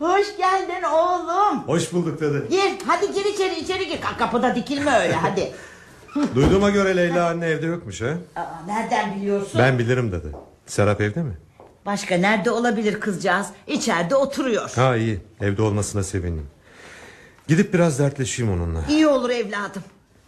Hoş geldin oğlum. Hoş bulduk dadı. Gir hadi, gir içeri gir. Kapıda dikilme öyle hadi. Duyduğuma göre Leyla anne evde yokmuş ha? Nereden biliyorsun? Ben bilirim dadı. Serap evde mi? Başka nerede olabilir kızcağız? İçeride oturuyor. Ha iyi, evde olmasına sevindim. Gidip biraz dertleşeyim onunla. İyi olur evladım.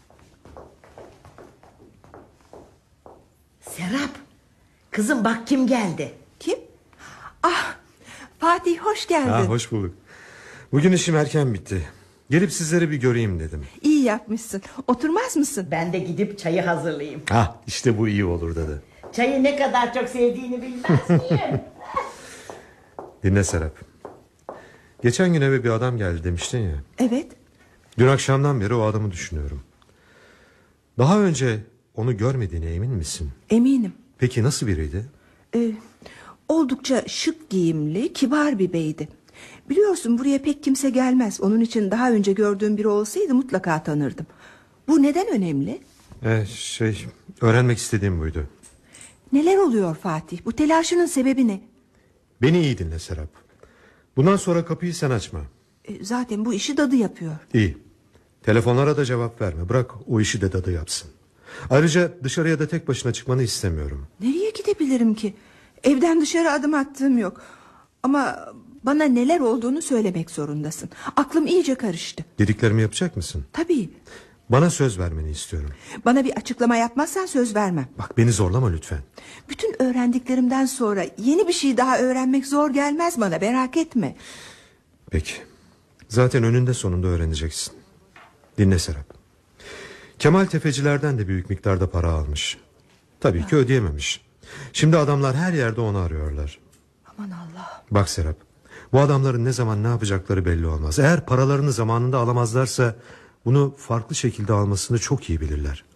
Serap, kızım bak kim geldi. Kim? Ah, Fatih hoş geldin. Ha, hoş bulduk. Bugün işim erken bitti. Gelip sizleri bir göreyim dedim. İyi yapmışsın. Oturmaz mısın? Ben de gidip çayı hazırlayayım. Ha, işte bu iyi olur dadı. Çayı ne kadar çok sevdiğini bilmez miyim? Dinle Serap. Geçen gün eve bir adam geldi demiştin ya. Evet. Dün akşamdan beri o adamı düşünüyorum. Daha önce onu görmediğine emin misin? Eminim. Peki nasıl biriydi? Oldukça şık giyimli, kibar bir beydi. Biliyorsun buraya pek kimse gelmez. Onun için daha önce gördüğüm biri olsaydı mutlaka tanırdım. Bu neden önemli? Öğrenmek istediğim buydu. Neler oluyor Fatih? Bu telaşının sebebi ne? Beni iyi dinle Serap. Bundan sonra kapıyı sen açma. Zaten bu işi dadı yapıyor. İyi. Telefonlara da cevap verme. Bırak o işi de dadı yapsın. Ayrıca dışarıya da tek başına çıkmanı istemiyorum. Nereye gidebilirim ki? Evden dışarı adım attığım yok. Ama bana neler olduğunu söylemek zorundasın. Aklım iyice karıştı. Dediklerimi yapacak mısın? Tabii. Bana söz vermeni istiyorum. Bana bir açıklama yapmazsan söz vermem. Bak beni zorlama lütfen. Bütün öğrendiklerimden sonra yeni bir şey daha öğrenmek zor gelmez bana, merak etme. Peki. Zaten önünde sonunda öğreneceksin. Dinle Serap. Kemal tefecilerden de büyük miktarda para almış. Tabii ki ödeyememiş. Şimdi adamlar her yerde onu arıyorlar. Aman Allah. Bak Serap, bu adamların ne zaman ne yapacakları belli olmaz. Eğer paralarını zamanında alamazlarsa bunu farklı şekilde almasını çok iyi bilirler.